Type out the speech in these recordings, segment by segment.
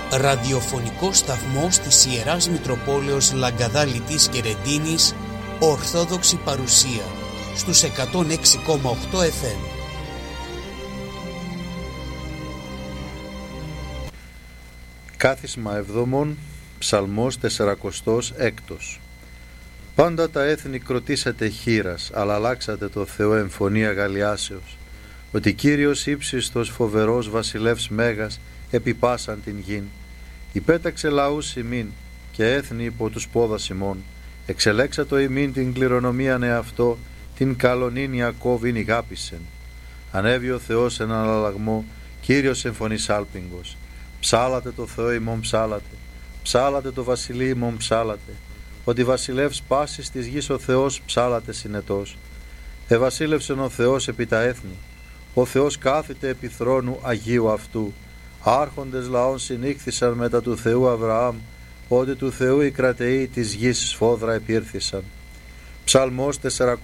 ραδιοφωνικός σταθμός της Ιεράς Μητροπόλεως Λαγκαδάλητης και Ρεντίνης, Ορθόδοξη παρουσία, στους 106,8 FM. Κάθισμα εβδόμων, Ψαλμός 46. Πάντα τα έθνη κροτήσατε χήρας, αλλά αλλάξατε το Θεό εμφωνία αγαλιάσεως. Ότι Κύριος ύψιστος φοβερός βασιλεύς μέγας επιπάσαν την γην. Υπέταξε λαούς ημίν και έθνη υπό τους πόδας ημών. Εξελέξατο ημίν την κληρονομίαν εαυτό, την καλονήν Ιακώβην ηγάπησεν. Ανέβη ο Θεός εν αναλλαγμό, Κύριος εμφωνής άλπιγγος. Ψάλατε το Θεό ημών ψάλατε, ψάλατε το βασιλεί ημών ψάλατε. Ότι βασιλεύς πάσης της γης ο Θεός ψάλατε συνετός. Ευασίλευσεν ο Θεός επί τα έθνη, ο Θεός κάθεται επί θρόνου Αγίου αυτού. Άρχοντες λαών συνήχθησαν μετά του Θεού Αβραάμ, ότι του Θεού οι κρατεοί της γης σφόδρα επήρθησαν. Ψαλμός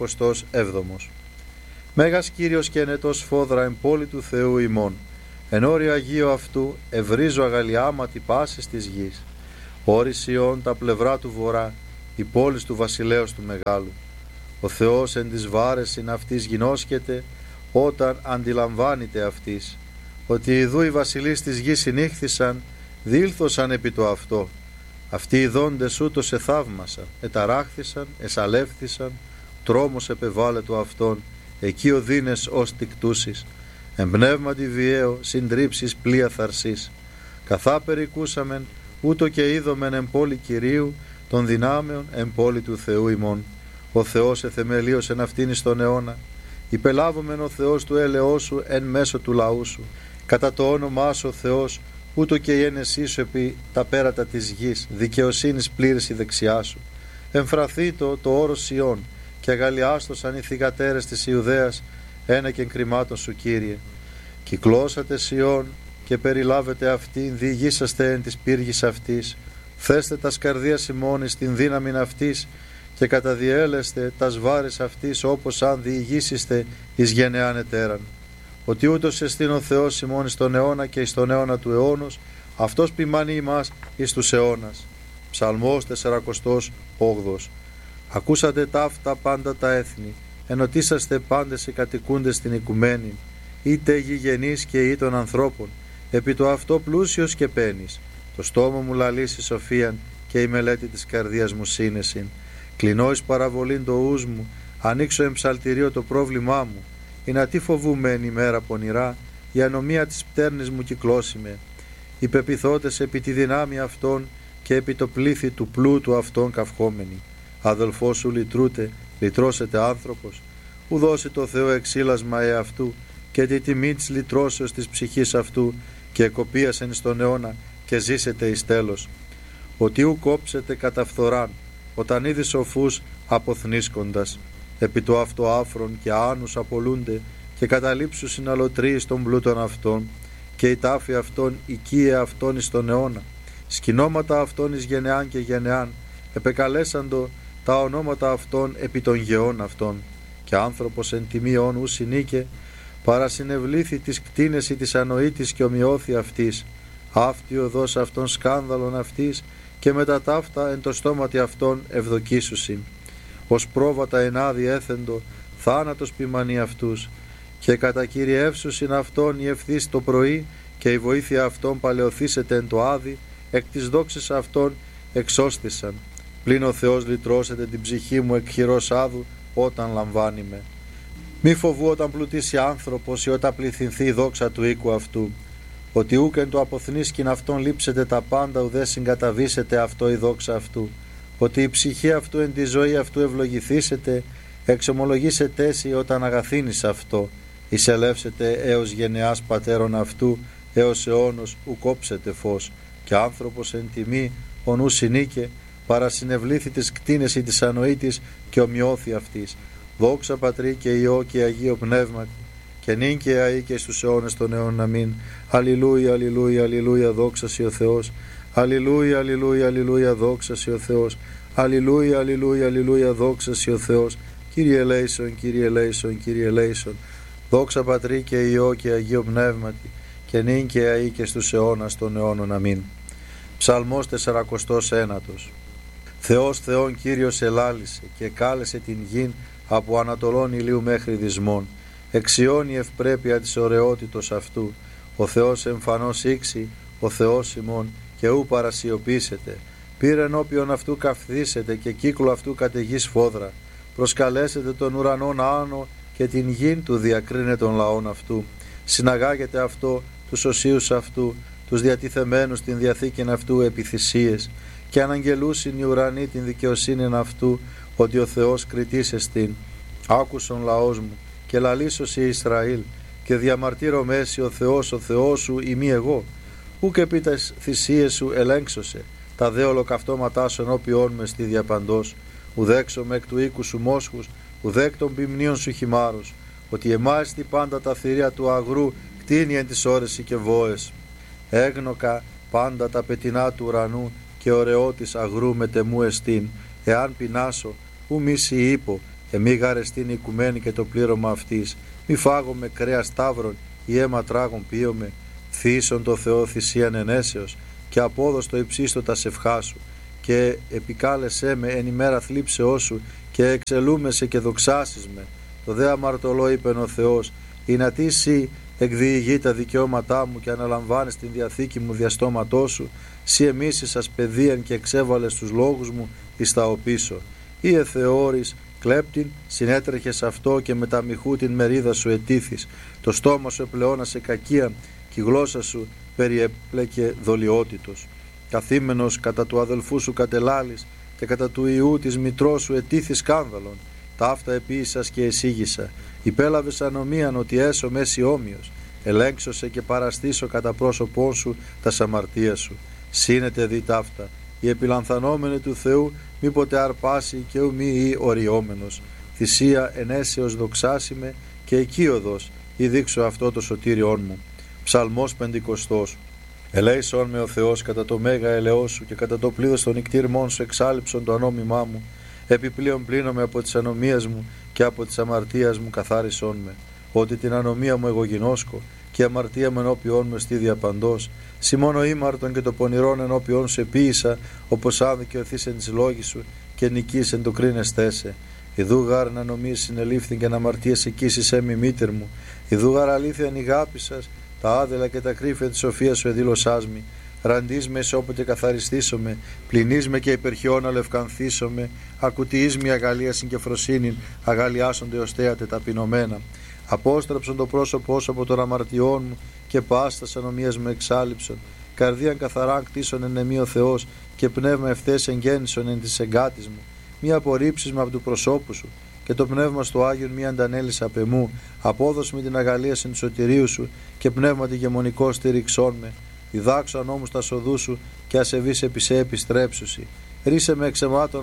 47. Μέγας Κύριος και ενετός σφόδρα εν πόλη του Θεού ημών. Εν όριο Αγίου αυτού ευρίζω αγαλιάματι πάσης της γης. Όρη Σιών τα πλευρά του βορρά, η πόλης του βασιλέως του μεγάλου. Ο Θεός εν της βάρεσιν αυτής γινώσκεται, όταν αντιλαμβάνεται αυτής, ότι ιδού οι βασιλείς της γης συνήχθησαν, διήλθωσαν επί το αυτό. Αυτοί οι δόντες ούτως εθαύμασαν, εταράχθησαν, εσαλεύθησαν, τρόμος επεβάλλε το αυτόν, εκεί οδύνες ως τικτούσεις. Εμπνεύματι βιαίο, συντρίψεις πλοία θαρσής. Καθά περικούσαμεν, ούτω και είδομεν εν πόλη Κυρίου, των δυνάμεων εν πόλη του Θεού ημών. Ο Θεός εθεμελίωσεν αυτήν εις τον αιώνα. Υπελάβομεν ο Θεός του έλεός σου εν μέσω του λαού σου. Κατά το όνομά σου ο Θεός, ούτω και η ένεσή σου επί τα πέρατα της γης, δικαιοσύνης πλήρης η δεξιά σου. Εμφραθήτω το όρος Σιών, και αγαλιάστοσαν οι θυγατέρες της Ιουδαίας, ένα και κρυμάτων σου Κύριε. Κυκλώσατε Σιών και περιλάβετε αυτήν, διηγήσαστε εν της πύργης αυτής. Θέστε τας καρδίας ημών εις την δύναμην αυτής και καταδιέλεστε τας βάρες αυτής, όπως αν διηγήσιστε εις γενεάν ετέραν. Ότι ούτως εστίν ο Θεός ημών εις τον αιώνα και εις τον αιώνα του αιώνος, αυτός ποιμάνει ημάς εις τους αιώνας. Ψαλμός 48. Ακούσατε ταύτα πάντα τα έθνη, ενωτήσαστε πάντες οι κατοικούντες στην οικουμένη, είτε γηγενείς και ή των ανθρώπων, επί το αυτό πλούσιος και πένης. Το στόμα μου λαλήσει σοφίαν και η μελέτη της καρδίας μου σύνεσιν. Κλεινώ εις παραβολήν το ους μου, ανοίξω εμψαλτηρίο το πρόβλημά μου. Ή να τι φοβούμαι εν ημέρα πονηρά, η ανομία της πτέρνης μου κυκλώσιμε. Οι πεπιθώτες επί τη δυνάμει αυτών και επί το πλήθη του πλούτου αυτών καυχόμενοι. Αδελφός σου λυτρούτε, λυτρώσετε άνθρωπος. Ου δώσει το Θεό εξήλασμα εαυτού και τη τιμή της λυτρώσεως της ψυχής αυτού και εκοπίασεν στον αιώνα και ζήσετε εις τέλος. Ότι ου κόψετε κατά φθοράν, όταν είδη σοφούς αποθνίσκοντας. Επί το αυτό άφρον και άνους απολούνται και καταλήψου συναλωτρίες των πλούτων αυτών και η τάφη αυτών οικίε αυτών εις τον αιώνα. Σκηνώματα αυτών εις γενεάν και γενεάν επεκαλέσαντο τα ονόματα αυτών επί των γεών αυτών. Και άνθρωπος εν τιμίον ου συνήκε παρασυνευλήθη της κτίνες ή της ανοήτης και ομοιώθη αυτής. Αυτή οδός αυτών σκάνδαλον αυτής και μετά ταύτα εν το στόματι αυτών ευδοκίσουσιν. Ως πρόβατα ενάδει έθεντο, θάνατος ποιμανεί αυτούς. Και κατακυριεύσουσιν αυτών η ευθύς το πρωί και η βοήθεια αυτών παλαιοθήσεται εν το άδει, εκ της δόξης αυτών εξώστησαν. Πλην ο Θεός λυτρώσετε την ψυχή μου εκ χειρός άδου όταν λαμβάνει με. Μη φοβού όταν πλουτίσει άνθρωπος ή όταν πληθυνθεί η δόξα του οίκου αυτού. Ότι ούκεν το αποθνίσκην αυτόν λείψετε τα πάντα, ουδέ συγκαταβήσετε αυτό η δόξα αυτού. Ότι η ψυχή αυτού εν τη ζωή αυτού ευλογηθήσετε, εξομολογήσετε εσύ όταν αγαθύνεις αυτό. Εισελεύσετε έως γενεάς πατέρων αυτού, έως αιώνος ου κόψετε φως. Και άνθρωπος εν τιμή ον ου συνήκε, παρασυνευλήθη της κτίνες ή της ανοήτης και ομοιώθη αυτής. Δόξα Πατρί και Υιό και Αγίο Πνεύματι, και νυν και αεί και στους αιώνες των αιώνων αμήν. Αλληλούια, αλληλούια, αλληλούια, δόξα σοι ο Θεός. Αλληλούια, αλληλούια, αλληλούια, δόξα σοι ο Θεός. Αλληλούια, αλληλούια, αλληλούια, δόξα σοι ο Θεός. Κύριε ελέησον, Κύριε ελέησον, Κύριε ελέησον. Δόξα Πατρί και Υιό και Αγίο Πνεύματι, και νυν και αεί και στους αιώνας των αιώνων αμήν. Ψαλμός 49. Θεός Θεόν Κύριος ελάλησε και κάλεσε την γην από ανατολών ηλίου μέχρι δυσμών. Εξιώνει ευπρέπεια της ωραιότητος αυτού. Ο Θεός εμφανώς ήξη, ο Θεός ημών, και ου παρασιωπήσετε. Πήρε ενώπιον αυτού καυθήσετε και κύκλο αυτού καταιγής φόδρα. Προσκαλέσετε τον ουρανόν άνω και την γην του διακρίνε των λαών αυτού. Συναγάγετε αυτό τους οσίους αυτού, τους διατηθεμένους την διαθήκην αυτού επί θυσίες, και αναγγελούσιν οι ουρανοί την δικαιοσύνην αυτού, ότι ο Θεός κριτής εστίν. Άκουσον λαός μου και λαλήσωσι Ισραήλ, και διαμαρτύρω μέση ο Θεός σου ή μη εγώ. Ούκ επί τας θυσίες σου ελέγξωσε, τα δε ολοκαυτώματά σου ενώπιόν με στη διαπαντός. Ουδέξομαι εκ του οίκου σου μόσχους, ουδέκ των ποιμνίων σου χυμάρους, ότι εμάιστη πάντα τα θηρία του αγρού κτίνει εν τις ώρες και βόες. Έγνοκα πάντα τα πετεινά του ουρανού και ωραιότης αγρού μετεμού εστίν. Εάν πεινάσω, ου μη είπω, εμεί γαρεστήν η οικουμένη και το πλήρωμα αυτής. Μη φάγομαι κρέα σταύρων ή αίμα τράγων πίωμε. Θύσον το Θεό θυσίαν ενέσεως και απόδοστο υψίστο τα σευχά σου. Και επικάλεσέ με εν ημέρα θλίψεώς σου και εξελούμεσαι και δοξάσεις με. Το δε αμαρτωλό είπεν ο Θεός, ή να τι σύ εκδιηγεί τα δικαιώματά μου και αναλαμβάνεις την διαθήκη μου διαστόματός σου, σύ εμείς σας παιδείαν και εξέβαλες τους λόγους μου εις τα οπίσω. Ή εθεώρης κλέπτην, συνέτρεχες αυτό και με τα μοιχού την μερίδα σου ετήθης. Το στόμα σου επλεώνασε κακία και η γλώσσα σου περιέπλεκε δολιότητος. Καθήμενος κατά του αδελφού σου κατελάλης και κατά του ιού της μητρός σου ετήθη σκάνδαλον. Ταύτα επίησας και εσύγησα. Υπέλαβες ανομίαν ότι έσω μέση όμοιος. Ελέγξωσε και παραστήσω κατά πρόσωπόν σου τα αμαρτία σου. Σύνετε δι ταύτα. Η επιλανθανόμενη του Θεού μήποτε αρπάσει και ου μη ή οριόμενος. Θυσία ενέσεως δοξάσιμε και οικείοδος ή δείξω αυτό το σωτήριόν μου. Ψαλμός 50. Ελέησον με ο Θεός κατά το μέγα ελεός σου και κατά το πλήθος των νικτήρμών σου εξάλειψον το ανόμημά μου. Επιπλέον πλύνομαι από τις ανομίες μου και από τις αμαρτίας μου καθάρισόν με. Ότι την ανομία μου εγώ γινώσκω και η αμαρτία μου ενώπιόν μου στη διαπαντός. Σημώνω ήμαρτον και το πονηρόν ενώπιόν σου επίησα, όπως άδικαιωθείς εν της λόγης σου και νικείς εν το κρίνεστέσαι. Ιδού γάρ να νομίσεις συνελήφθην και να αμαρτίες εκείσεις έμι μήτερ μου. Ιδού γάρ αλήθεια ανηγάπησας, τα άδελα και τα κρύφια της σοφίας σου εδήλωσάς μη. Ραντείς με όποτε καθαριστήσομαι, πλυνείς με και υπερχιώνα λευκανθήσομαι, ακουτιείς με αγαλίασιν και φροσύνην, αγαλιάσονται ως θέατε ταπεινωμένα. Απόστραψον το πρόσωπό σου από των αμαρτιών μου και πάστας ανομίας με εξάλειψον. Καρδίαν καθαρά κτίσον εν εμεί ο Θεός και πνεύμα ευθές εγγέννησον εν της εγκάτης μου. Μη απορρίψεις με από του προσώπου σου και το πνεύμα στο Άγιον μη αντανέλεις απ' εμού. Απόδος με την αγαλίασιν του σωτηρίου σου και πνεύμα τη γεμονικό στήριξόν με. Διδάξω νόμους τα σοδού σου και ασεβείς επί σε επιστρέψουσι. Ρίσε με εξαιμάτων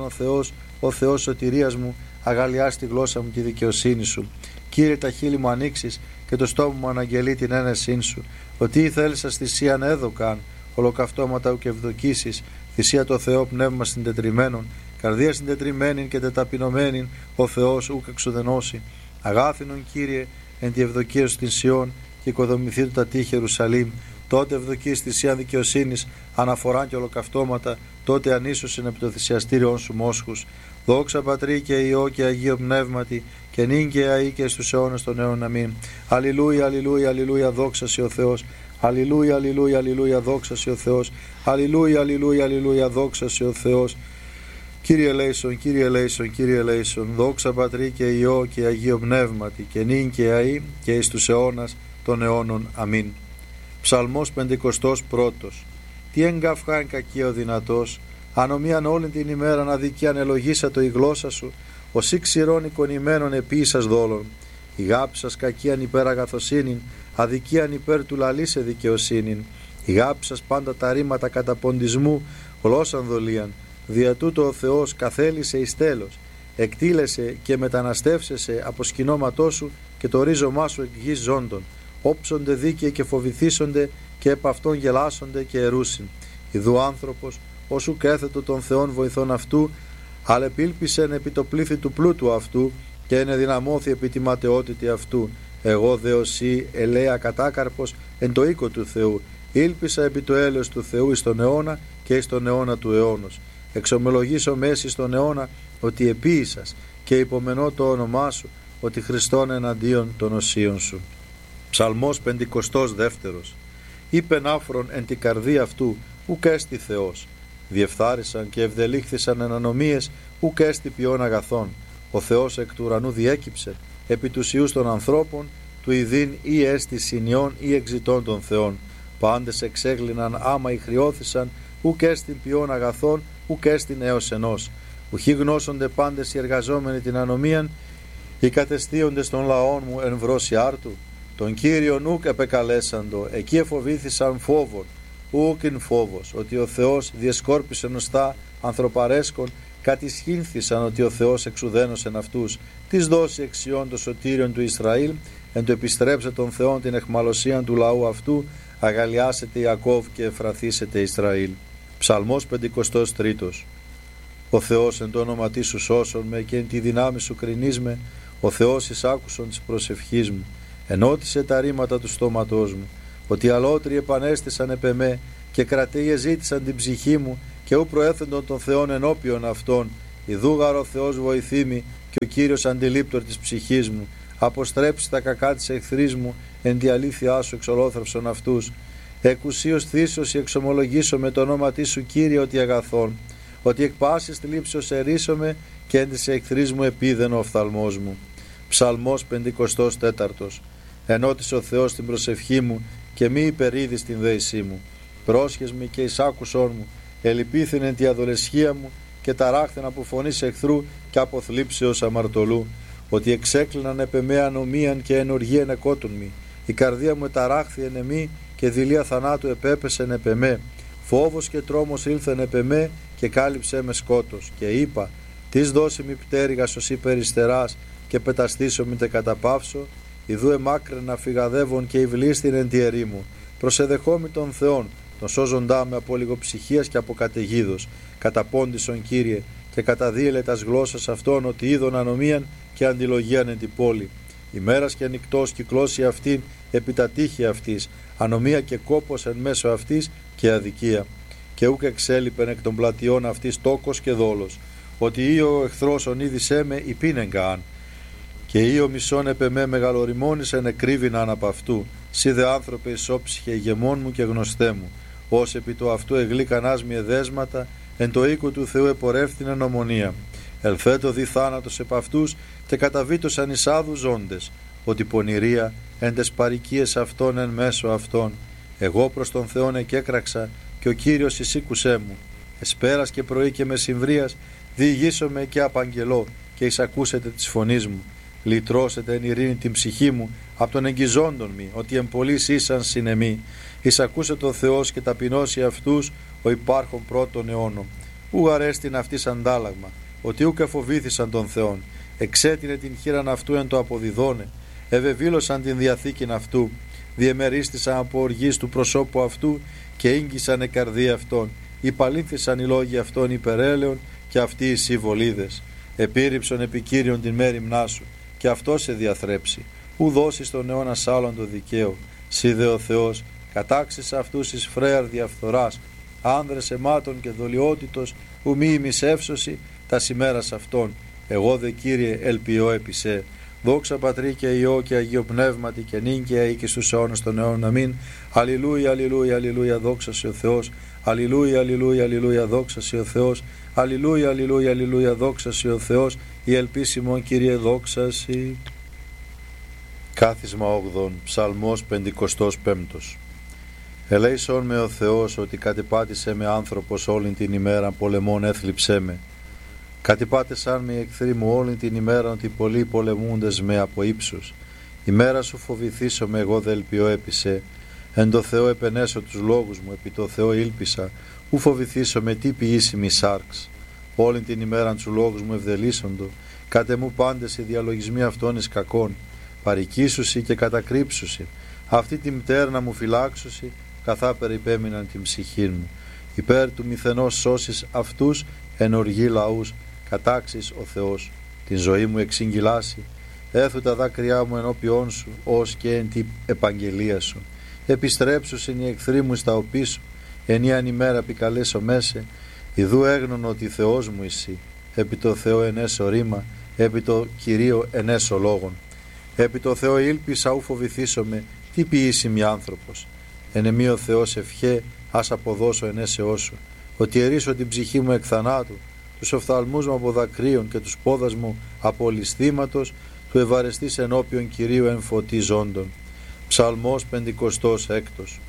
ο Θεός σωτηρίας μου, αγαλιάς τη γλώσσα μου τη δικαιοσύνη σου. Κύριε, τα χείλη μου ανοίξεις και το στόμα μου αναγγελεί την ένεσήν σου. Ότι ή θέλησας θυσίαν έδωκαν, ολοκαυτώματα ουκ ευδοκίσεις, θυσία το Θεό πνεύμα συντετριμένων, καρδία συντετριμένην και τεταπεινωμένην, ο Θεός ουκ εξουδενώσει. Αγάθινον Κύριε, εν τη ευδοκία σου την Σιών και οικοδομηθείτε τα τείχη Ιερουσαλήμ. Τότε ευδοκείς θυσίαν δικαιοσύνης, αναφοράν και ολοκαυτώματα, τότε ανίσωσιν επί το θυσιαστήριον σου μόσχους. Δόξα Πατρί και Υιό και Αγίο Πνεύματι, και νυν και αεί και στους αιώνας των αιώνων. Αμήν. Αλληλούια, αλληλούια, αλληλούια, δόξα σοι ο Θεός. Αλληλούια, αλληλούια, αλληλούια, δόξα σοι ο Θεός. Αλληλούια, αλληλούια, αλληλούια, δόξα σοι ο Θεός. Κύριε ελέησον, Κύριε ελέησον, Κύριε ελέησον. Δόξα Πατρί και Υιό και Αγίο Πνεύματι, και νυν και αεί και εις τους αιώνας των αιώνων. Αμήν. Ψαλμός 51. Τι εγκαυχά εν κακία ο δυνατός, ανομίαν όλη την ημέρα να δικαίαν ελογίσατο η γλώσσα σου, ως ή ξηρών εικονημένων επίησας δόλων. Η γάψας κακίαν υπέρ αγαθοσύνην, αδικίαν υπέρ του λαλήσε δικαιοσύνην. Η γάψας πάντα τα ρήματα κατά ποντισμού, γλώσσαν δολίαν. Δια τούτο ο Θεός καθέλησε εις τέλος, εκτήλεσε και μεταναστεύσεσαι από σκηνώματό σου και το ρίζωμά σου εκ γης ζώντων. Όψονται δίκαιοι και φοβηθήσονται και επ' αυτόν γελάσονται και ερούσιν. Ιδού άνθρωπος, όσου κέθετο των Θεών βοηθών αυτού, αλεπίλπισεν επί το πλήθη του πλούτου αυτού και ενεδυναμώθη επί τη ματαιότητη αυτού. Εγώ δε οσί ελέα κατάκαρπος εν το οίκο του Θεού, Ήλπισα επί το έλεος του Θεού εις τον αιώνα και εις τον αιώνα του αιώνος. Εξομολογήσω μέση στον αιώνα ότι επίησας και υπομενώ το όνομά σου, ότι Χριστόν εναντίον των οσίων σου. Ψαλμός 52. Είπεν άφρον εν την καρδία αυτού, ουκ έστι Θεός. Διεφθάρισαν και ευδελήχθησαν εν ανομίες, ουκ έστι ποιόν αγαθών. Ο Θεός εκ του ουρανού διέκυψε, επί τους ιούς των ανθρώπων, του ειδήν ή έστι συνειών ή εξητών των Θεών. Πάντες εξέγλυναν άμα ηχριώθησαν, ουκ έστι ποιόν αγαθών, ουκ έστι έως ενός. Ουχή γνώσονται πάντες οι εργαζόμενοι την ανομίαν, οι κατεστίοντες των λαών μου εν βρώσει άρτου. Τον Κύριον ουκ επεκαλέσαντο, εκεί εφοβήθησαν φόβον, ουκ ειν φόβος, ότι ο Θεός διεσκόρπισε νοστά ανθρωπαρέσκον, κατησχύνθησαν ότι ο Θεός εξουδένωσεν αυτούς, της δώσει εξιών το σωτήριον του Ισραήλ, εν το επιστρέψε τον Θεόν την εχμαλωσίαν του λαού αυτού, αγαλιάσετε Ιακώβ και εφραθήσετε Ισραήλ. Ψαλμός 53. Ο Θεός εν το όνομα τι σου σώσον με και εν τη δυνάμει σου κρινείς με, ο Θεός εισάκουσον της προσευχής μου, ενώτισε τα ρήματα του στόματός μου, ότι αλότριοι επανέστησαν επ' εμέ και κρατείε ζήτησαν την ψυχή μου και ου προέθεντον των Θεών ενώπιον αυτών, ιδούγαρο Θεός βοηθήμη και ο Κύριος αντιλήπτορ της ψυχής μου, αποστρέψει τα κακά της εχθρής μου, εν τη αλήθειά σου εξολόθρευσον αυτούς. Εκουσίως θύσος εξομολογήσω με το όνομα τι σου Κύριε ότι αγαθών, ότι εκ πάσης θλίψεως ερίσομαι και εν της εχθρής μου επίδεν ο οφθαλμός μου. Ψαλμός 54. Ενώτησε ο Θεός την προσευχή μου και μη υπερίδει την δέησή μου. Πρόσχες με και εισάκουσόν μου, ελυπήθην εν τη αδολεσχία μου και ταράχθεν από φωνής εχθρού και από θλίψεως αμαρτωλού, ότι εξέκλειναν επ' εμέ ανομίαν και ενοργίαν εκότουν μη. Η καρδία μου εταράχθη εν εμή και δειλία θανάτου επέπεσεν επ' εμέ. Φόβος και τρόμος ήλθεν επ' εμέ και κάλυψέ με σκότος. Και είπα, τις δώσει μη πτέρυγας ως υπεριστεράς και πεταστήσω μη τε καταπαύσω. Ιδού εμάκραινα φυγαδεύων και υβλίστην εν τη ερήμου. Προσεδεχόμη των Θεών, τον σώζοντά με από λιγοψυχίας και από καταιγίδος. Καταπόντισον Κύριε και καταδίελε τας γλώσσας αυτών ότι είδων ανομίαν και αντιλογίαν εν την πόλη. Ημέρας και νυκτός κυκλώσει αυτήν επί τα τείχη αυτής, ανομία και κόπος εν μέσω αυτής και αδικία. Και ούκ εξέλιπεν εκ των πλατιών αυτής τόκος και δόλος, ότι ή ο εχθρός ονείδησέ με υπήνεγκα και ή ο μισόν επ' εμέ μεγαλοριμόνησεν εκρύβηναν από αυτού. Σύ δε άνθρωπε ισόψυχε ηγεμόν μου και γνωστέ μου, ως επί το αυτού εγλήκαν άσμιε δέσματα, εν το οίκο του Θεού επορεύθυνεν ομονία. Ελθέτω δι θάνατος επ' αυτούς και καταβήτωσαν εις άδους ζώντες, ότι πονηρία εν τες παροικίες αυτών εν μέσω αυτών. Εγώ προς τον Θεόν εκέκραξα και ο Κύριος εισήκουσέ μου. Εσπέρας και πρωί και μεσημβρίας διηγήσομαι και απαγγελώ και εισακούσετε της φωνής μου. Λυτρώσετε εν ειρήνη την ψυχή μου από τον εγγυζόντων μη, ότι εμπολείς ήσαν συνεμή. Εισακούσε το Θεός και ταπεινώσει αυτούς ο υπάρχον πρώτων αιώνων. Ου αρέστην αυτής αντάλλαγμα, ότι ούκ εφοβήθησαν τον Θεόν. Εξέτεινε την χείραν αυτού εν το αποδιδώνε. Ευεβήλωσαν την διαθήκην αυτού. Διεμερίστησαν από οργής του προσώπου αυτού και ήγγισαν η καρδία αυτών. Υπαλήθησαν οι λόγοι αυτών υπερέλεων και αυτοί οι συμβολίδες. Επίρρυψον επικύριον την μέρημνά σου και αυτό σε διαθρέψει. Ου δώσεις τον αιώνα σ' άλλον το δικαίο. Σύ δε ο Θεός κατάξεις αυτούς εις φρέαρ διαφθοράς, άνδρες αιμάτων και δολιότητος, ου μη ημισεύσωση τα ημέρας αυτών. Εγώ δε Κύριε ελπιώ επί σε. Δόξα Πατρί και Υιό και Αγίο Πνεύματι και νυν και αεί και στους αιώνας των αιώνων. Αμήν. Αλληλούια, αλληλούια, αλληλούια, δόξα σε ο Θεός. Αλληλούια, αλληλούια, αλληλούια, δόξα σε ο Θεός. Αλληλούια, αλληλούια, αλληλούια, δόξα σε ο Θεός. Η ελπίσιμον Κύριε δόξα σε. Κάθισμα 8, Ψαλμός 55. Ελέησον με ο Θεός ότι κατεπάτησε με άνθρωπος όλην την ημέρα, πολεμών έθλιψέ με. Κατεπάτησαν με οι εχθροί μου όλην την ημέρα, ότι πολλοί πολεμούντες με από ύψους. Ημέρα σου φοβηθήσω με, εγώ δε ελπιώ επί σε. Εν το Θεό επενέσω τους λόγους μου, επί το Θεό ήλπισα. Ου φοβηθήσω με τι ποιήσιμη σάρξ. Όλην την ημέρα τους λόγους μου ευδελίσσοντο. Κάτε μου πάντες οι διαλογισμοί αυτών εις κακών. Παρικήσουσι και κατακρύψουσι. Αυτή τη μτέρνα μου φυλάξουσι, καθά περιπέμειναν την ψυχή μου. Υπέρ του μηθενός σώσεις αυτούς, εν οργή λαούς, κατάξεις ο Θεός. Την ζωή μου εξηγγυλάσει, έθου τα δάκρυά μου ενώπιόν σου, ως και εν την επαγγελία σου. επιστρέψουσιν οι εχθροί μου στα οπίσου, ενίαν ημέρα επικαλέσω μέσε, ιδού έγνων ότι Θεός μου εσύ, επί το Θεό ενέσω ρήμα, επί το Κυρίο ενέσω λόγον. Επί το Θεό ήλπισα ου φοβηθήσομαι, τι ποιήσιμη άνθρωπος. Ενεμή ο Θεός ευχέ, ας αποδώσω ενέσεώ σου, ότι ερίσω την ψυχή μου εκ θανάτου, τους οφθαλμούς μου από δακρύων και τους πόδας μου από ληστήματος, του ευαρεστής ενώπιον Κυρίου εν φωτί ζώντων. Ψαλμός 56.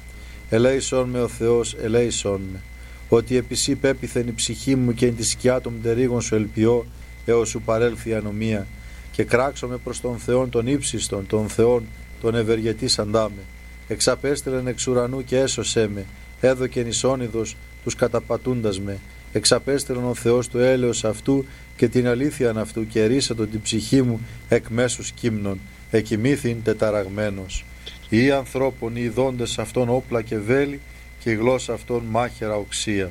Ελέησον με ο Θεός, ελέησον με, ότι επισή πέπιθεν η ψυχή μου και εν τη σκιά των μτερίγων σου ελπιώ, έως σου παρέλθει η ανομία, και κράξομαι προς τον Θεόν τον ύψιστον, τον Θεόν τον ευεργετής αντάμε. Εξαπέστελεν εξ ουρανού και έσωσέ με, έδωκεν εις όνειδος τους καταπατούντας με. Εξαπέστελεν ο Θεός του έλεος αυτού και την αλήθειαν αυτού και ερίσατον την ψυχή μου εκ μέσους κύμνων, εκοιμήθην τεταραγμένος. Οι ανθρώπων οι ειδώντες αυτών όπλα και βέλη και η γλώσσα αυτών μάχαιρα οξία.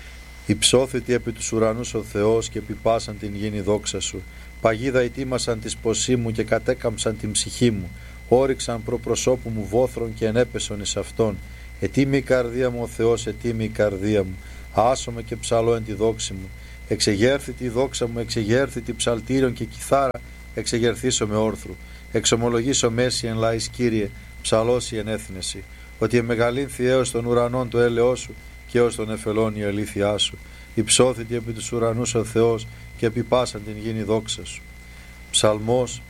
Υψώθητη επί τους ουρανούς ο Θεός και επιπάσαν την γήνη δόξα σου. Παγίδα ετοίμασαν της ποσή μου και κατέκαμψαν την ψυχή μου. Όριξαν προπροσώπου μου βόθρων και ενέπεσον εις αυτόν. Ετοίμη η καρδία μου ο Θεός, ετοίμη η καρδία μου. Άσομαι και ψαλώ εν τη δόξη μου. Εξεγέρθητη η δόξα μου, εξεγέρθητη ψαλτήριον και κιθάρα, εξεγερθήσω με όρθρου. Εξομολογήσω μέση εν λαής Κύριε, ψαλώσει εν έθνεση. Ότι εμεγαλύνθη έως των ουρανών το έλεος σου και έως των εφελών η αλήθειά σου. Υψώθητη επί τους ουρανούς ο Θεός και επιπάσαν την γήνη δόξα σου. Ψαλμός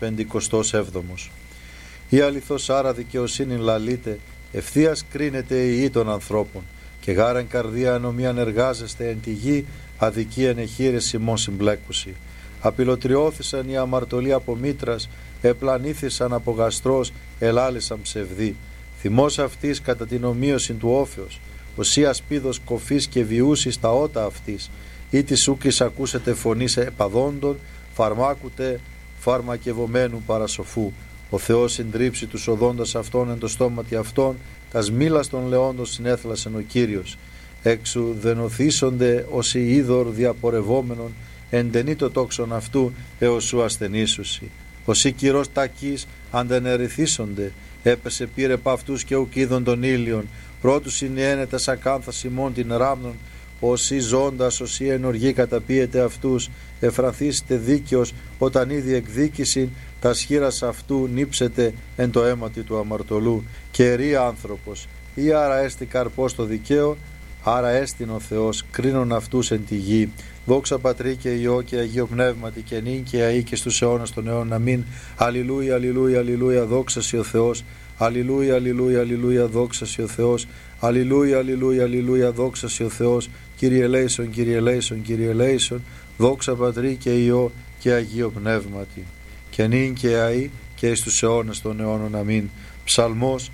57. Η αληθώς άρα δικαιοσύνη λαλείτε, ευθείας κρίνεται η γη των ανθρώπων, και γάραν καρδία ανομίαν εργάζεστε εν τη γη, αδικίαν εχείρες ημών συμπλέκουσι. Απειλωτριώθησαν οι αμαρτωλοί από μήτρας, επλανήθησαν από γαστρός, ελάλησαν ψευδοί. Θυμός αυτής κατά την ομοίωση του όφεως, οσί ασπίδος κοφής και βιούσης τα ότα αυτής, ή της ούκης ακούσετε φωνής επαδόντων, φαρμάκουτε φαρμακευομένου παρασοφού. Ο Θεός συντρίψει τους οδόντας αυτών εν το στόματι αυτών, τας μήλας των λεόντων συνέθλασεν ο Κύριος. Έξου δενοθήσονται ως οι είδωρ διαπορευόμενον, εντενεί το τόξον αυτού έως σου ασθενήσουσι. Όσοι κυρός τακείς αντενερηθήσονται, έπεσε πήρε παυτούς και ουκ είδων των ήλιων, πρώτους συνιένετας ακάνθας ημών την ράμνων, όσοι ζώντας, όσοι ενοργοί καταπίετε αυτούς, εφρανθήσετε δίκαιος, όταν ήδη εκδίκησιν, τα σχήρας αυτού νύψετε εν το αίματι του αμαρτωλού, και ερεί άνθρωπος, ή άρα έστι καρπός το δικαίο, άρα έστειν ο Θεός, κρίνον αυτούς εν τη γη. Δόξα Πατρί και Υιό και Αγίο Πνεύματι και νυν και αεί και στους αιώνας των αιώνων. Αμήν. Αλληλούια, αλληλούια, αλληλούια, δόξα σοι ο Θεός. Αλληλούια, αλληλούια, αλληλούια, δόξα σοι ο Θεός. Αλληλούια, αλληλούια, αλληλούια, δόξα σοι ο Θεός. Κύριε ελέησον, Κύριε ελέησον, Κύριε ελέησον. Δόξα Πατρί και Υιό και Αγίο Πνεύματι και νυν και αεί και εις τους αιώνας των αιώνων. Αμήν. Ψαλμός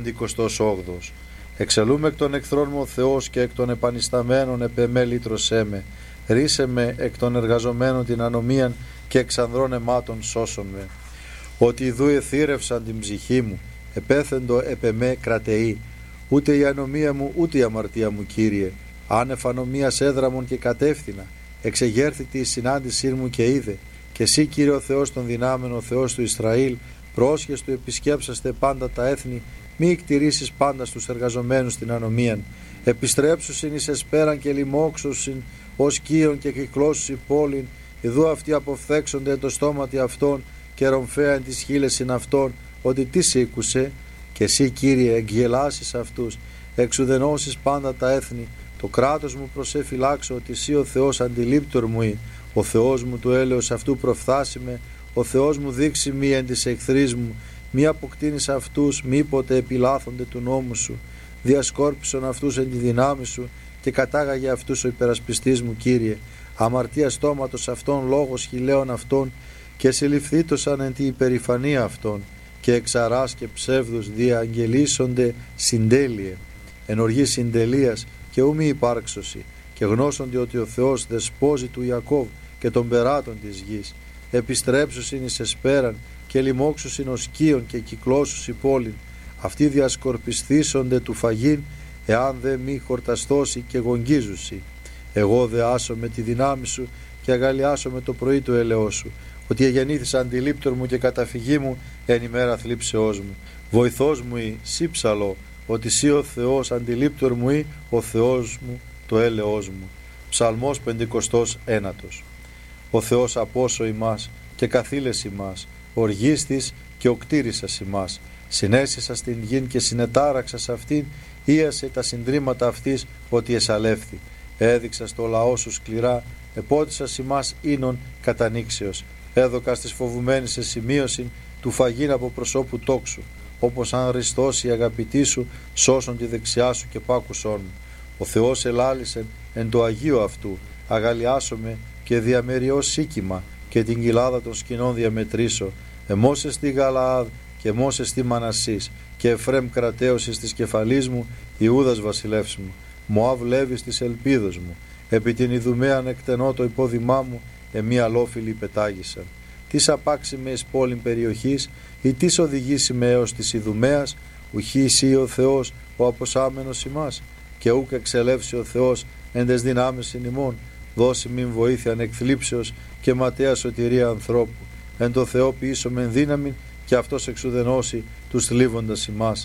58. Εξελούμε εκ των εχθρών μου ο Θεός και εκ των επανισταμένων επεμέ λύτρωσέ με. Ρίσε με εκ των εργαζομένων την ανομίαν και εξ ανδρών αιμάτων σώσον με. Ότι ιδού εθύρευσαν την ψυχή μου, επέθεντο επεμέ κρατεή. Ούτε η ανομία μου ούτε η αμαρτία μου, Κύριε. Άνευ ανομίας έδραμον και κατεύθυνα. Εξεγέρθητη η συνάντησή μου και είδε. Και εσύ, Κύριε ο Θεός των δυνάμεων, ο Θεός του Ισραήλ, πρόσχες του επισκέψαστε πάντα τα έθνη, μη εκτηρήσεις πάντα στους εργαζομένους την ανομίαν. Επιστρέψουσιν εις εσπέραν και λοιμόξουσιν ως κύων και κυκλώσουσι πόλην, ιδού αυτοί αποφθέξονται το στόματι αυτών και ρομφέαν τις χείλεσιν αυτών, ότι τι σήκουσε, και εσύ, Κύριε, εγγελάσεις αυτούς, εξουδενώσεις πάντα τα έθνη. Το κράτος μου προσεφυλάξω, ότι εσύ ο Θεός αντιλήπτορ μου ή, ο Θεός μου του έλεος αυτού προφθάσιμε, ο Θεός μου δείξει μη εν της εχθρής μου, μη αποκτήνεις αυτούς, μήποτε επιλάθονται του νόμου σου. Διασκόρπισον αυτούς εν τη δυνάμει σου και κατάγαγε αυτούς ο υπερασπιστής μου, Κύριε. Αμαρτία στόματος αυτών, λόγος χιλέων αυτών, και συλληφθήτωσαν εν τη υπερηφανία αυτών, και εξαράς και ψεύδους διαγγελίσονται συντέλειε, εν οργή συντελείας και ου μη υπάρξωση, και γνώσονται ότι ο Θεός δεσπόζει του Ιακώβ και των περάτων της γης. Επιστρέψουσιν εις εσπέραν και λοιμόξουσιν ως κύων και κυκλώσουσι πόλην. Αυτοί διασκορπισθήσονται του φαγήν, εάν δε μη χορταστώσει και γογγίζουσι. Εγώ δε άσω με τη δυνάμει σου και αγαλιάσω με το πρωί του έλεος σου, ότι εγεννήθησα αντιλήπτορ μου και καταφυγή μου εν ημέρα θλίψεώς μου. Βοηθός μου ή σύψαλο, ότι Συ ο Θεός αντιλήπτορ μου ή ο Θεός μου το έλεος μου. Ψαλμός 51. Ο Θεός απόσο ημάς και καθήλες ημάς, οργίστης και οκτήρισσας ημάς. Συνέσισα στην γην και συνετάραξα σε αυτήν, ίασε τα συντρίμματα αυτής ότι εσαλεύθη. Έδειξα στο λαό σου σκληρά, επότισας ημάς ίνων κατανήξεως. Έδωκα στις φοβουμένης σε σημείωση του φαγήν από προσώπου τόξου, όπως αν ριστώσει η αγαπητή σου, σώσον τη δεξιά σου και πάκουσόν μου. Ο Θεός ελάλησε εν το Αγίο αυτού, αγαλιάσομαι και διαμεριώς σίκημα και την κοιλάδα των σκηνών διαμετρήσω. Εμώσες τη Γαλαάδ και εμώσες τη Μανασής και Εφρέμ κρατέωσης της κεφαλής μου, Ιούδας βασιλεύς μου. Μωάβ Λέβης της ελπίδος μου, επί την Ιδουμαίαν εκτενώ το υπόδημά μου, εμεί αλόφιλοι πετάγησαν. Τις απάξει με εις πόλην περιοχής, ή τις οδηγήσει με έως της Ιδουμαίας, ουχή εσύ ο Θεός, ο αποσάμενος ημάς, και ούκ εξελεύσει ο Θεός εν τες δυνάμεις ημών, δώσει μην βοήθειαν εκθλίψεως και ματέα σωτηρία ανθρώπου. Εν το Θεό ποιήσω μεν δύναμην και αυτός εξουδενώσει τους θλίβοντας ημάς.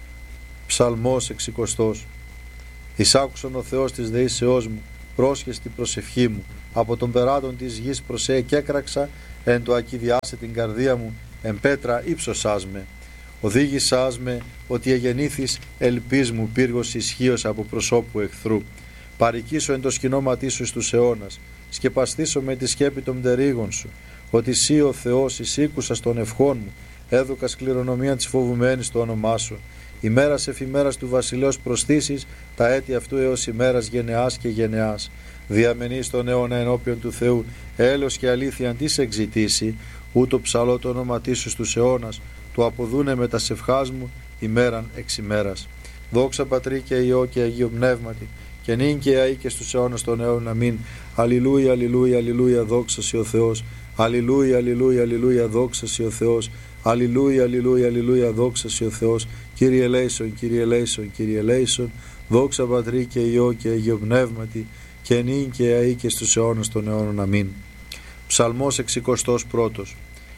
Ψαλμός 60. Εισάκουσον ο Θεός της δεήσεώς μου, πρόσχες την προσευχή μου, από τον περάτων της γης προσέ και έκραξα, εν το ακιδιάσε την καρδία μου, εν πέτρα ύψωσάς με. Οδήγησάς με ότι εγεννήθης ελπίς μου, πύργος ισχύος από προσώπου εχθρού. Παρικήσω εν το σκηνώματί σου στους αιώνας, σκεπαστήσω με τη σκέπη των πτερίγων σου, ότι Συ ο Θεός εισήκουσας των ευχών μου, έδωκας κληρονομία της φοβουμένης το όνομά σου. Ημέρας εφημέρας του βασιλέως προσθήσεις, τα έτη αυτού έως ημέρας γενεάς και γενεάς. Διαμενείς τον αιώνα ενώπιον του Θεού, έλεος και αλήθεια αντί σε εξητήσει, ούτω ψαλώ το όνοματί σου στους αιώνας, του αποδούνε με τα σευχάς μου ημέραν εξ ημέρας. Δόξα Πατρί και Υιό και Αγίο Πνεύματι, και νυν και αεί και στους αιώνας των αιώνων. Αμήν. Αλληλούια, αλληλούια, αλληλούια, δόξα Συ ο Θεός. Αλληλούια, αλληλούια, αλληλούια, δόξα Συ ο Θεός. Αλληλούια, αλληλούια, αλληλούια, δόξα Συ ο Θεός. Κύριε ελέησον, Κύριε ελέησον, Κύριε ελέησον. Δόξα Πατρί και Υιό και Αγίο Πνεύματι, και νυν και αεί και στους αιώνας των αιώνων. Αμήν. Ψαλμός 61.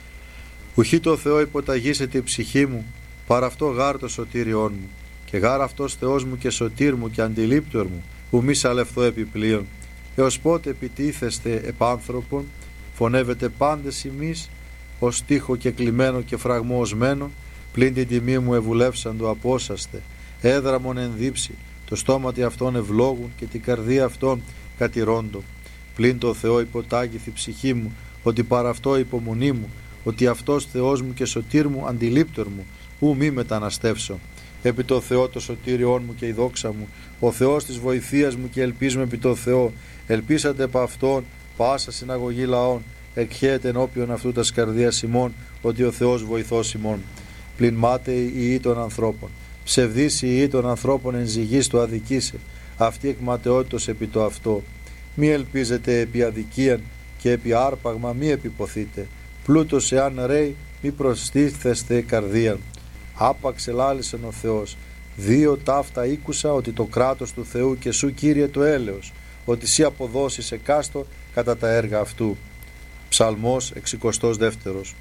Ουχή το Θεό υποταγήσεται η ψυχή μου, παρά αυτό γάρ το σωτήριόν μου, και γάρ αυτός Θεός μου και σωτήρ μου και αντιλήπτορ μου, που μη σαλευθώ επιπλέον. Έως πότε επιτίθεστε επάνθρωπον, φωνεύετε πάντες ημείς, ως τείχο και κλειμένο και φραγμό οσμένο, πλην την τιμή μου ευουλεύσαν το απόσαστε, έδραμον ενδύψει, το στόματι αυτών ευλόγουν και την καρδία αυτών κατηρώντο. Πλην το Θεό υποτάγηθη ψυχή μου, ότι παρά αυτό υπομονή μου, ότι αυτός Θεός μου και σωτήρ μου, αντιλήπτορ μου, ου μη μεταναστεύσω. Επί το Θεό το σωτήριόν μου και η δόξα μου, ο Θεός της βοηθείας μου και ελπίζουμε επί το Θεό. Ελπίσατε επ' αυτόν πάσα συναγωγή λαών, εκχέεται ενώπιον αυτού τας καρδίας ημών, ότι ο Θεός βοηθός ημών. Πλην μάταιοι οι ιοί των ανθρώπων, ψευδείς οι ιοί των ανθρώπων εν ζυγής το αδικήσε, αυτή εκ ματαιότητος επί το αυτό. Μη ελπίζετε επί αδικίαν και επί άρπαγμα μη επιποθείτε. Πλούτος εάν ρέει μη προστίθεστε καρδίαν. Άπαξ ελάλησεν ο Θεός. Δύο ταύτα ήκουσα, ότι το κράτος του Θεού και σου Κύριε το έλεος, ότι σύ αποδώσεις εκάστο κατά τα έργα αυτού. Ψαλμός 62.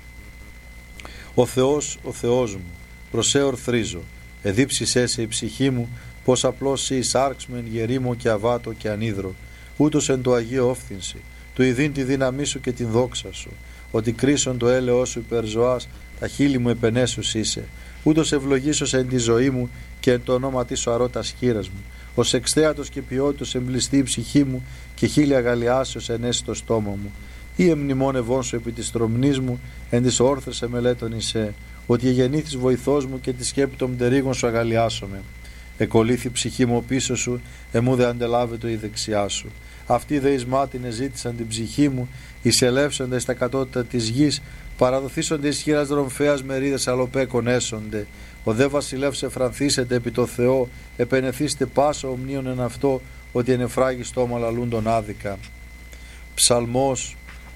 Ο Θεός μου, προσέ ορθρίζω, εδίψησέ σε η ψυχή μου, πως απλώς σύ εισάρξμεν γερήμο και αβάτο και ανίδρο, ούτως εν το Αγίο όφθυνση, του ειδήν τη δύναμή σου και την δόξα σου, ότι κρίσον το έλεος σου υπερζωάς, τα χείλη μου επενέσους είσαι, ούτως ευλογήσος εν τη ζωή μου και εν το ονόματι σου αρώτας χείρας μου, ως εξθέατος και ποιότητος εμπλιστεί η ψυχή μου και χείλη αγαλιάσεως ενέσει το στόμα μου. Ή εμνημόνευόν σου επί της τρομνής μου, εν της όρθρες εμελέτων εισέ, ότι εγεννήθης βοηθός μου και τη σκέπη των πτερίγων σου αγαλιάσομαι. Εκολύθη ψυχή μου πίσω σου, εμού δε αντελάβετο η δεξιά σου. Αυτοί δε εις μάτιν εζήτησαν την ψυχή μου, εισελεύσονται στα κατώτατα της γης, παραδοθήσονται εις χείρας δρομφέας μερίδες αλοπέκων έσονται. Ο δε βασιλεύς εφρανθήσετε επί το Θεό, επενεθήστε πάσα ομνίων εν αυτό, ότι εν εφράγει στόμα λαλούντον άδικα. Ψαλμός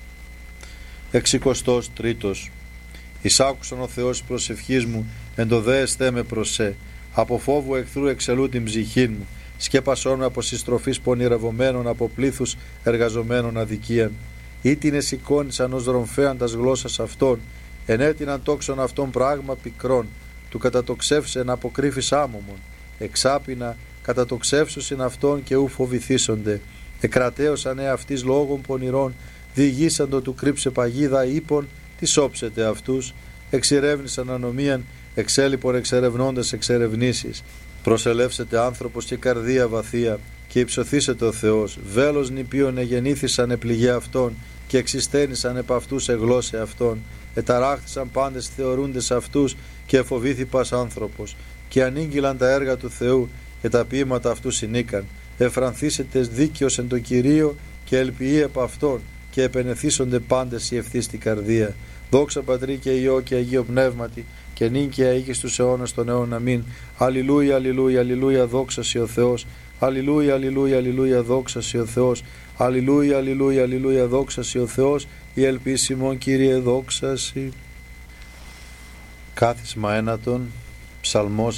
63. Εισάκουσον ο Θεός προσευχής μου, εν το δε εστέ με προσέ. Από φόβου εχθρού εξελού την ψυχήν μου, σκέπασόν με από συστροφής πονηρευομένων, από πλήθους εργαζομένων αδικίαν. Ήτινε σηκώνησαν ως δρομφέαν τας γλώσσας αυτών, ενέτειναν τόξον αυτών πράγμα πικρών, του κατατοξεύσεν αποκρύφης άμωμον, εξάπινα, κατά το ξεύσωσιν αυτών και ου φοβηθήσονται. Εκρατέωσαν αυτής λόγων πονηρών, διηγήσαντο του κρύψε παγίδα, είπων, τι σώψετε αυτούς. Εξηρεύνησαν ανομίαν, εξέλιπων εξερευνώντας εξερευνήσεις. Προσελεύσετε άνθρωπος και καρδία βαθία, και υψωθήσετε ο Θεός. Βέλος νηπίων εγεννήθησαν επληγέ αυτών, και εξιστένησαν επ' αυτούς εγλώσσε αυτών. Εταράχθησαν πάντες θεωρούντες αυτούς, και εφοβήθη πας άνθρωπος. Και ανήγγυλαν τα έργα του Θεού, και τα ποίηματα αυτού συνήκαν. Εφρανθήσετε δίκαιος εν το Κυρίο, και ελπιεί επ' αυτόν, και επενεθήσονται πάντες οι ευθύς στην καρδία. Δόξα Πατρί και Υιό και Αγίο Πνεύματι, και νυν και αεί και στους αιώνας των αιώνων. Αμήν. Αλληλούια, αλληλούια, αλληλούια, δόξα σοι ο Θεός. Αλληλούια, αλληλούια, αλληλούια, δόξα σοι ο Θεός. Αλληλούια, αλληλούια, αλληλούια, δόξα σοι ο Θεός. Η ελπίσιμον Κύριε, δόξα σοι. Κάθισμα ένατον, Ψαλμός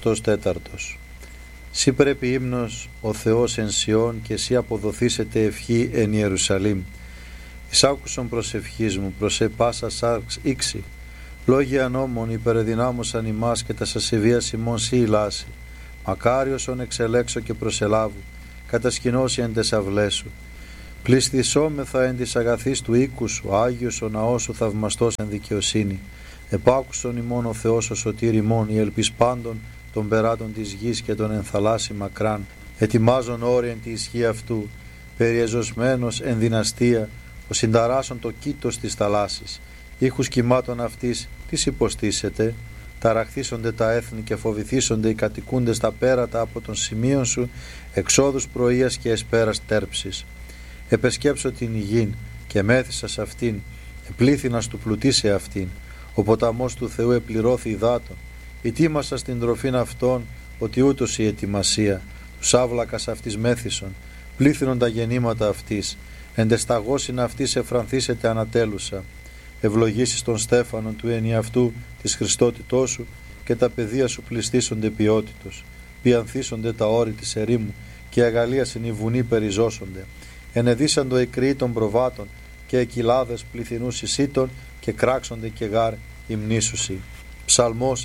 64. Σύ πρέπει ύμνος ο Θεός εν Σιών, και σύ αποδοθήσετε ευχή εν Ιερουσαλήμ. Εις άκουσον προσευχής μου, προσέ πάσα σάρξ ήξη. Λόγια νόμων υπερεδυνάμωσαν ημάς, και τα σασεβίας ημών σύ ηλάσει. Μακάριος ον εξελέξω και προσελάβου, κατασκηνώσει εν τες αυλές σου. Πληστησόμεθα εν της αγαθής του οίκου σου, Άγιος ο ναός σου θαυμαστός εν δικαιοσύνη. Επάκουσον ημών ο Θεός ο σωτήρ ημών, η ελπίς πάντων των περάτων της γης και των ενθαλάσσι μακράν. Ετοιμάζον όρι εν τη ισχύ αυτού, περιεζωσμένος εν δυναστεία, ο συνταράσσον το κήτος της θαλάσσης. Ήχους κυμάτων αυτής, τις υποστήσετε. Ταραχθήσονται τα έθνη και φοβηθήσονται οι κατοικούντες στα πέρατα από των σημείων σου, εξόδους πρωίας και εσπέρας τέρψης. Επεσκέψω την υγιήν και μέθησα σε αυτήν, επλήθυνας του πλουτίσε αυτήν. Ο ποταμός του Θεού επληρώθη υδάτων. Ετοίμασα στην τροφήν αυτών, ότι ούτως η ετοιμασία. Τους άβλακας αυτής μέθησον, πλήθυνον τα γεννήματα αυτής. Εντεσταγώσιν αυτής εφρανθήσετε ανατέλουσα. Ευλογήσεις των στέφανων του ενιαυτού της Χριστότητός σου, και τα παιδεία σου πληστήσονται ποιότητος. Πιανθήσονται τα όρη της ερήμου, και αγαλίασιν οι βουνοί περιζώσονται. Ενεδίσαντο οι κρύοι των προβάτων, και εκυλάδες πληθυνούς εισήτων, και κράξονται και γάρ υμνήσουσι. Ψαλμός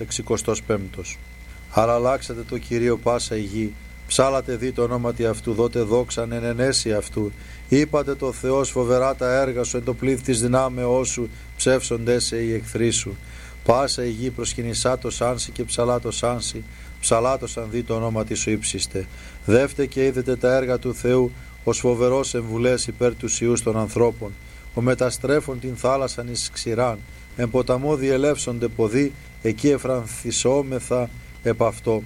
65. Αραλλάξατε το Κυρίο πάσα η γη. Ψάλατε δι το ονόματι αυτού, δότε δόξαν εν ενέση αυτού. Είπατε το Θεός φοβερά τα έργα σου, εν το πλήθ της δυνάμεώς σου, ψεύσονται σε οι εχθροί σου. Πάσα η γη προσκυνησά το σάνσι και ψαλά το σάνσι, ψαλάτωσαν δι το ονόματι σου ύψιστε. Δεύτε και είδετε τα έργα του Θεού, ως φοβερός εμβουλές υπέρ του ιούς των ανθρώπων. Ο μεταστρέφων την θάλασσαν εις ξηράν, εν ποταμό διελεύσονται ποδοί, εκεί εφρανθισόμεθα επ' αυτό.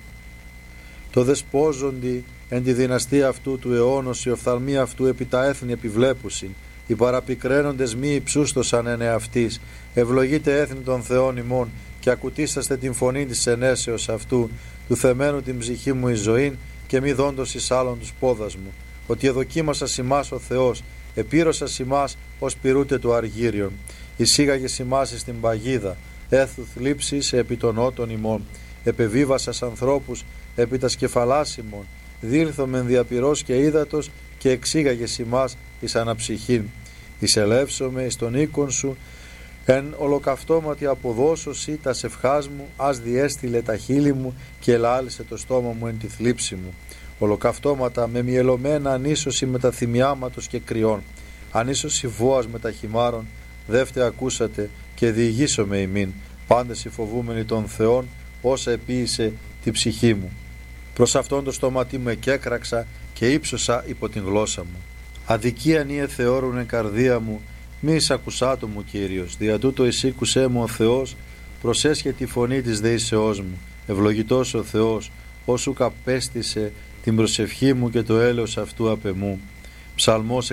Το δεσπόζοντι εν τη δυναστεία αυτού του αιώνος, οι οφθαλμοί αυτού επί τα έθνη επιβλέπουσιν. Οι παραπικραίνοντες μη υψούστοσαν εν εαυτής. Ευλογείτε έθνη των Θεών ημών, και ακουτήσαστε την φωνή της ενέσεως αυτού, του θεμένου την ψυχή μου εις ζωήν, και μη δόντος εις άλλων τους πόδας μου. Ότι εδοκίμασας ημάς ο Θεός, επήρωσας ημάς ως πυρούτε του αργύριον. Εισήγαγες ημάς εις την παγίδα, έθουθ λήψης επί των ότων ημών. Επεβίβασας ανθρώπους επί τα σκεφαλάς ημών. Δήλθομεν διαπυρός και ύδατος, και εξήγαγες ημάς εις αναψυχήν. Εισελεύσομαι εις τον οίκον σου, εν ολοκαυτώματι αποδώσωση τα σευχάς μου, ας διέστειλε τα χείλη μου, και ελάλησε το στόμα μου εν τη θλίψη μου. Ολοκαυτώματα με μυελωμένα ανίσωση με τα θυμιάματος και κρυών. Ανίσωση βόας με τα χυμάρων, δεύτε ακούσατε, και διηγήσομαι ημίν. Πάντες οι φοβούμενοι των Θεών, όσα επίησε τη ψυχή μου. Προς αυτόν το στόματί μου εκέκραξα, και ύψωσα υπό την γλώσσα μου. Αδικίαν ή εθεώρουν εν καρδία μου, μη εισακουσάτο μου Κύριος. Δια τούτο εισήκουσέ μου ο Θεός, προσέσχε τη φωνή της δεήσεώς μου. Ευλογητός ο Θεός, όσου καπέστησε την προσευχή μου, και το έλεος αυτού απ' εμού. Ψαλμός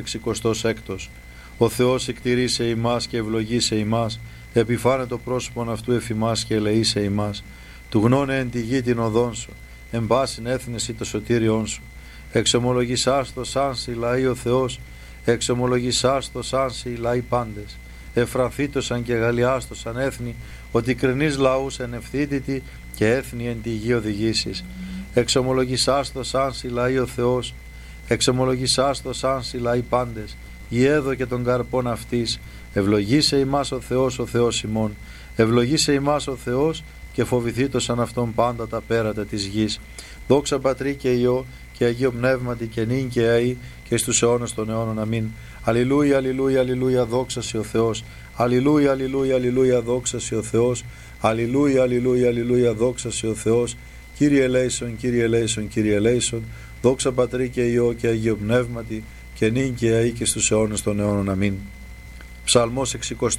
66. Ο Θεός εκτηρήσε ημάς και ευλογήσε ημάς, επιφάνε το πρόσωπον αυτού εφημάς και ελεήσε ημάς. Του γνώνε εν τη γη την οδόν σου, εν πάσιν έθνεση το σωτήριόν σου. Εξομολογησάς το σάνσι λαοί ο Θεός, εξομολογησάς το σάνσι λαοί πάντες. Εφρανθήτωσαν και γαλλιάστοσαν έθνη, ότι κρινείς λαούς εν ευθύτητη, και έθνη εν τη γη οδηγήσεις. Εξομολογησάς το σάνσι λαοί ο Θεός, εξομολογησάς το σάνσι λαοί πάντες. Η έδω και των καρπών αυτής. Ευλογήσε ημάς ο Θεός ημών. Ευλογήσε ημάς ο Θεός, και φοβηθήτωσαν αυτόν πάντα τα πέρατα της γης. Δόξα Πατρί και Υιό και Αγίο Πνεύματι και νυν και αεί και στους αιώνας των αιώνων. Αμήν. Αλληλούια, αλληλούια, αλληλούια, δόξα σοι ο Θεός. Αλληλούια, αλληλούια, αλληλούια, δόξα σοι ο Θεός. Αλληλούια, αλληλούια, αλληλούια, δόξα σοι ο Θεός. Κύριε ελέησον, Κύριε ελέησον, Κύριε ελέησον. Δόξα Πατρί και Υιό και Αγίο Πνεύματι και νυν και αεί και στους αιώνας των αιώνων. Αμήν. Ψαλμός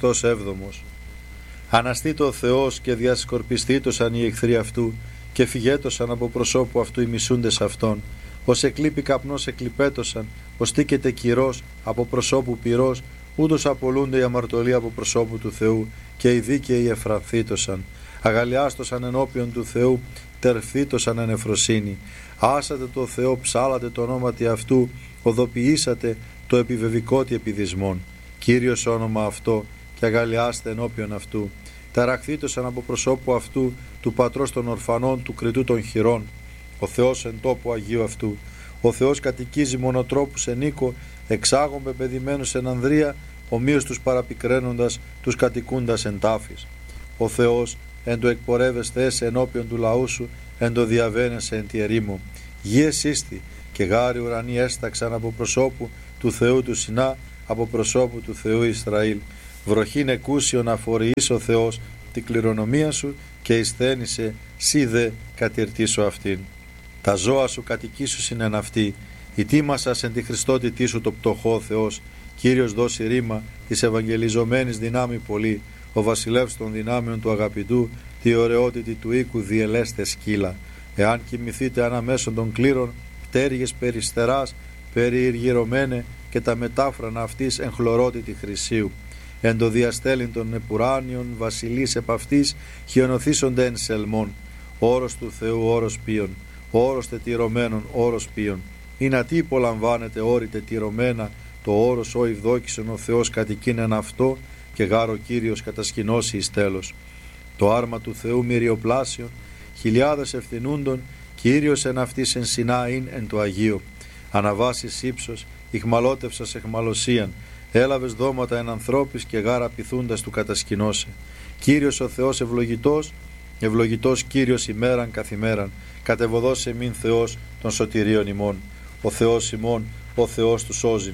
67. Αναστήτω ο Θεός και διασκορπιστήτωσαν οι εχθροί αυτού και φυγέτωσαν από προσώπου αυτού οι μισούντες αυτών. Ως εκλείπει καπνός εκλειπέτωσαν, ως τίκεται κυρός από προσώπου πυρός, ούτως απολούνται οι αμαρτωλοί από προσώπου του Θεού και οι δίκαιοι εφρανθήτωσαν. Αγαλιάστωσαν ενώπιον του Θεού, τερφθήτωσαν εν ευφροσύνη. Άσατε το Θεό, ψάλατε το ονόματι αυτού, οδοποιήσατε το επιβεβικότι επιδισμόν. Κύριος όνομα αυτό και αγαλιάστε ενώπιον αυτού. Ταραχθήτωσαν από προσώπου αυτού του πατρός των ορφανών, του κριτού των χειρών. Ο Θεός εν τόπο Αγίου αυτού. Ο Θεός κατοικίζει μονοτρόπους εν οίκο, εξάγων πεπαιδημένους εν ανδρεία, ομοίως τους παραπικραίνοντας, τους κατοικούντας εν τάφης. Ο Θεός εν το εκπορεύεστε έσαι ενώπιον του λαού σου, εν το διαβαίνεσαι εν τη ερήμο. Γη εσύστη και γάρι ουρανοί έσταξαν από προσώπου του Θεού του Σινά, από προσώπου του Θεού Ισραήλ. Βροχήν εκούσιον αφοριείς ο Θεός την κληρονομία σου και εισθένησε σύ δε κατηρτήσω αυτήν. Τα ζώα σου κατοικήσουσιν εν αυτή, ητήμασας εν τη Χριστότητή σου το πτωχό Θεός. Κύριος δώσει ρήμα της ευαγγελιζομένης δυνάμει πολύ, ο βασιλεύς των δυνάμεων του αγαπητού, τη ωραιότητη του οίκου διελέστε σκύλα. Εάν κοιμηθείτε αναμέσων των κλήρων, πτέρυγες περιστεράς, περιηργυρωμένε και τα μετάφρανα αυτής εν χλωρότητη χρυσίου. Εν το διαστέλιν των επουράνιων βασιλείς επ' αυτής χιονοθήσονται εν σελμών. Όρος του Θεού όρος ποιον, όρος τετυρωμένων όρος ποιον. Είναι τι υπολαμβάνεται όρη τετυρωμένα, το όρος ο ευδόκησον ο Θεός κατοικήν εν αυτό και γάρο Κύριος κατασκηνώσει εις τέλος. Το άρμα του Θεού μυριοπλάσιον, χιλιάδες ευθυνούντων, Κύριος εν αυτής εν Σινάιν εν το Αγίο. Αναβάσεις ύψος, ηχμαλώτευσας εχμαλωσίαν, έλαβες δώματα εν ανθρώπης και γάρα πειθούντας του κατασκηνώσε. Κύριος ο Θεός ευλογητός, ευλογητός Κύριος ημέραν καθημέραν, κατεβοδός εμήν Θεός των σωτηρίων ημών. Ο Θεός ημών, ο Θεός του σώζειν.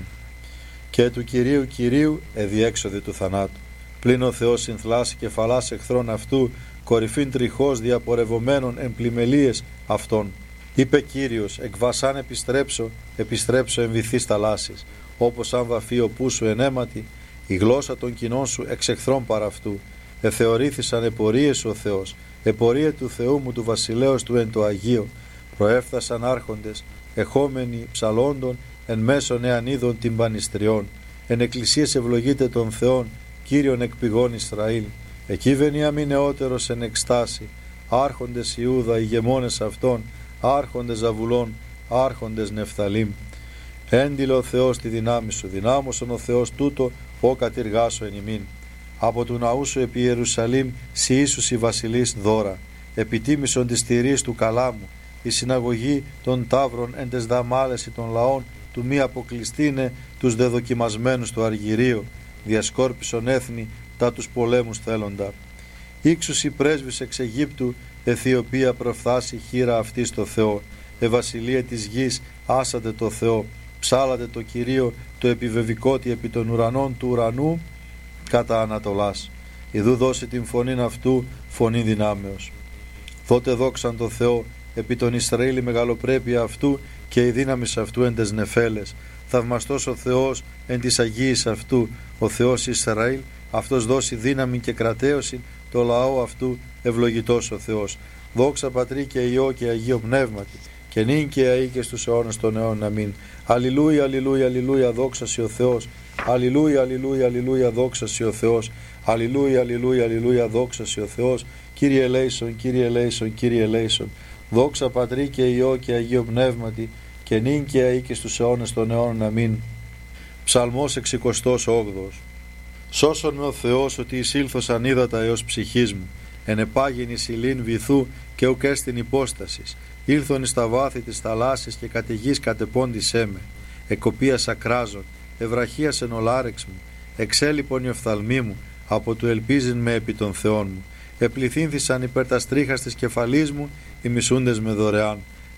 Και του Κυρίου Κυρίου εδιέξοδη του θανάτου. Πλην ο Θεός συνθλάσει κεφαλάς εχθρών αυτού, κορυφήν τριχώς διαπορευομένων εν πλημελίες αυτών. Είπε Κύριος, εκ βασάν επιστρέψω εν βυθείς θαλάσσης, όπως αν βαφεί ο πούσου εν αίματι, η γλώσσα των κοινών σου εξ εχθρών παρά αυτού. Εθεωρήθησαν επορίες ο Θεός, επορία του Θεού μου του βασιλέως του εν το Αγίο. Προέφθασαν άρχοντες, εχόμενοι ψαλόντων, εν μέσον εανίδων τυμπανιστριών. Εν εκκλησίες ευλογείται των Θεών, Κύριον εκ πηγών Ισραήλ. Εκεί βενιάμιν νεότερος εν εκστάση, άρχοντες Ιούδα, ηγεμόνες αυτών, άρχοντες Ζαβουλών, άρχοντες Νεφθαλήμ. Έντιλε ο Θεός τη δυνάμει σου, δυνάμωσον ο Θεός τούτο, ο κατηργάσω εν ημίν. Από του ναού σου επί Ιερουσαλήμ, σοι ίσους οι βασιλείς δώρα. Επιτίμησον της τηρής του καλάμου, η συναγωγή των ταύρων εν τες δαμάλεση των λαών, του μη αποκλειστήνε τους δεδοκιμασμένους του αργυρίου, διασκόρπισον έθνη τα τους πολέμους θέλοντα. Ήξους οι πρέσβεις εξ Αιγύπτου, Αιθιοπία προφθάσει χείρα αυτή στο Θεό. Βασιλεία της γης, άσατε το Θεό, ψάλατε το Κυρίο, το επιβεβικότι επί των ουρανών του ουρανού κατά Ανατολάς. Ιδού δώσει την φωνήν αυτού, φωνή δυνάμεως. Τότε δόξαν το Θεό επί τον Ισραήλ η μεγαλοπρέπεια αυτού και η δύναμη αυτού εν τες νεφέλες. Θαυμαστός ο Θεός εν της Αγίης αυτού, ο Θεός Ισραήλ, αυτός δώσει δύναμη και κρατέωση, το λαό αυτού ευλογητός ο Θεός. Δόξα Πατρί και Υιό και Αγίο Πνεύματι, και νυν και αεί και στους αιώνας των αιώνων. Αμήν. Αλληλούια, αλληλούια, αλληλούια, δόξα σοι ο Θεός. Αλληλούια, αλληλούια, αλληλούια, δόξα σοι ο Θεός. Αλληλούια, αλληλούια, αλληλούια, δόξα σοι ο Θεός. Κύριε ελέησον, Κύριε ελέησον, Κύριε ελέησον. Δόξα Πατρί και Υιό και Αγίο Πνεύματι, και νυν και αεί και στους αιώνας των αιώνων. Αμήν. Ψαλμός 68. Σώσον με ο Θεός ότι εισήλθωσαν ύδατα έως ψυχής μου. Ενεπάγην εις ηλίν βυθού και ουκ έστιν υπόστασης. Ήλθον εις τα βάθη της θαλάσσης και κατ' γης κατεπώντησέ με. Εκοπίας ακράζων, ευραχίασεν ο λάρεξ μου. Εξέλιπον η οφθαλμή μου, από του ελπίζειν με επί των Θεών μου. Επληθύνθησαν υπέρ τα στρίχας της κεφαλής μου, οι μισούντες με δωρεάν.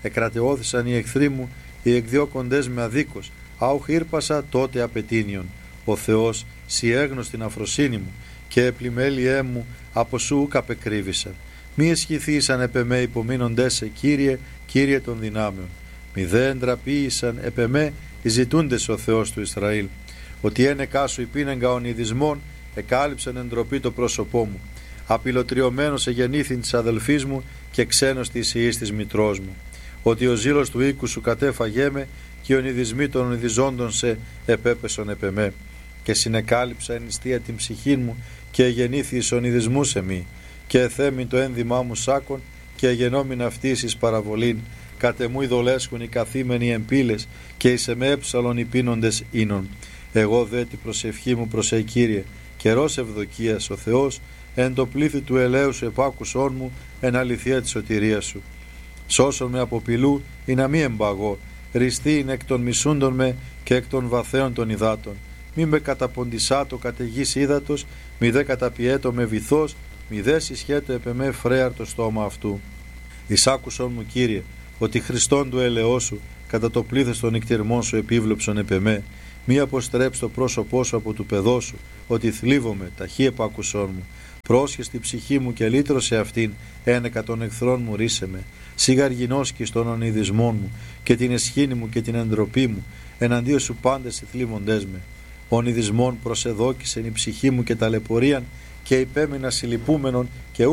εκρατεώθησαν οι εχθροί μου, οι εκδιώκοντες με αδίκως, αούχ ήρπασα τότε απαιτήνιον. Ο Θεός σοι έγνωστην αφροσύνη μου, και επλημέλιέ μου από σου ουκ απεκρύβησαν. Μη εσχηθήσαν επ' εμέ υπομείνοντές σε, Κύριε, Κύριε των δυνάμεων. Μη δε εντραπείησαν επ' εμέ οι ζητούντες ο Θεός του Ισραήλ. Ότι ένεκά σου υπήνεγκα ονειδισμών, εκάλυψαν εντροπή το πρόσωπό μου. Απειλωτριωμένος εγεννήθην της αδελφής μου και ξένος της ιής της μητρός μου. Ότι ο ζήλος του οίκου σου κατέφαγέ με και οι ονειδισμοί των ονειδιζόντων σε επέπεσον επ' εμέ. Και συνεκάλυψα εν νηστεία την ψυχή μου και εγεννήθη εις ονειδισμούς εμεί. Και εθέμην το ένδυμά μου σάκον και εγενόμην αυτής εις παραβολήν. Κατεμού ειδολέσχουν οι καθήμενοι εμπύλες και εις εμέ έψαλον οι πίνοντες ίνων. Εγώ δε την προσευχή μου προς Κύριε, καιρός ευδοκίας ο Θεός, εν το πλήθη του ελαίου σου επάκουσόν μου, εν αληθεία της σωτηρίας σου. Σώσον με από πηλού, ή να μη εμπαγώ, ριστή είναι εκ των μισούντων με και εκ των βαθέων των υδάτων. Μη με καταποντισάτο καταιγής ύδατος, μη δε καταπιέτο με βυθός, μη δε συσχέτω επ' εμέ φρέαρ το στόμα αυτού. Εισάκουσον μου, Κύριε, ότι Χριστόν του ελαιός σου, κατά το πλήθος των νυκτυρμών σου επίβλεψον επ' εμέ. Μη αποστρέψει το πρόσωπό σου από του παιδό σου, ότι θλίβομαι, ταχύ επάκουσόν μου. Πρόσχες τη ψυχή μου και λύτρωσε αυτήν, ένεκα των εχθρών μου ρίσε με. Σιγαργινώσκεις των ονειδισμών μου, και την εσχήνη μου και την εντροπή μου, εναντίον σου πάντες οι θλίβοντές με. Ονειδισμών προσεδόκησεν η ψυχή μου και ταλαιπωρίαν, και υπέμεινα συλληπούμενον και